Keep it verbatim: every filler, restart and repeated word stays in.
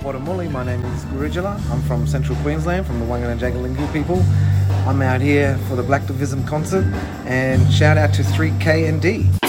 Whatamuli. My name is Gurujala. I'm from Central Queensland, from the Wangan and Jagalingou people. I'm out here for the Black Divism concert, and shout out to three K and D.